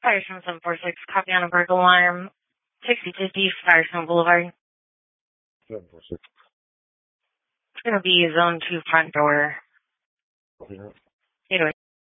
Firestone 746, copy on a burglar alarm. 6050 Firestone Boulevard. 746. It's going to be zone 2 front door. Okay. Anyway.